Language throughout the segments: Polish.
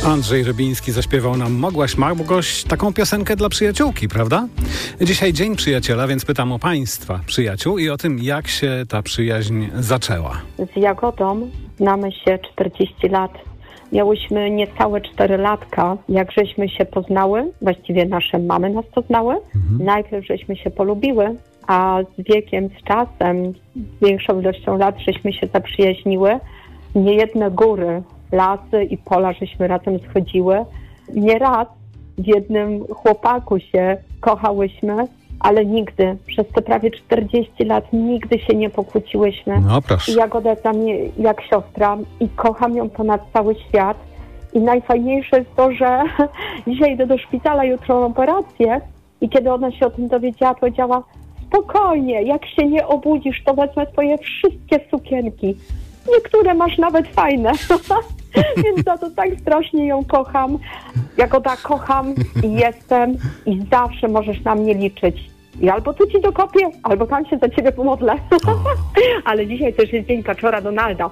Andrzej Rybiński zaśpiewał nam Mogłaś, taką piosenkę dla przyjaciółki, prawda? Dzisiaj Dzień Przyjaciela, więc pytam o Państwa przyjaciół i o tym, jak się ta przyjaźń zaczęła. Z Jagodą znamy się 40 lat. Miałyśmy niecałe 4 latka, jak żeśmy się poznały. Właściwie nasze mamy nas poznały. Najpierw żeśmy się polubiły, a z wiekiem, z czasem, z większą ilością lat żeśmy się zaprzyjaźniły. Niejedne góry, lasy i pola żeśmy razem schodziły. Nieraz w jednym chłopaku się kochałyśmy, ale nigdy, przez te prawie 40 lat, nigdy się nie pokłóciłyśmy. No proszę. I Jagoda jest dla mnie jak siostra i kocham ją ponad cały świat. I najfajniejsze jest to, że dzisiaj idę do szpitala, jutro mam operację i kiedy ona się o tym dowiedziała, powiedziała: spokojnie, jak się nie obudzisz, to wezmę twoje wszystkie sukienki. Niektóre masz nawet fajne. Więc za to tak strasznie ją kocham. Jagoda, kocham i jestem i zawsze możesz na mnie liczyć. I albo tu ci dokopię, albo tam się za ciebie pomodlę. Ale dzisiaj też jest dzień kaczora Donalda.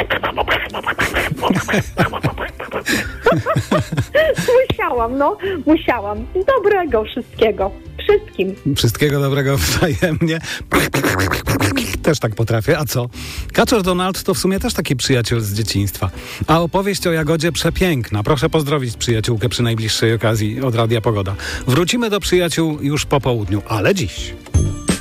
Musiałam. Dobrego wszystkiego. Wszystkim. Wszystkiego dobrego wzajemnie. Też tak potrafię. A co? Kaczor Donald to w sumie też taki przyjaciel z dzieciństwa. A opowieść o Jagodzie przepiękna. Proszę pozdrowić przyjaciółkę przy najbliższej okazji od Radia Pogoda. Wrócimy do przyjaciół już po południu, ale dziś.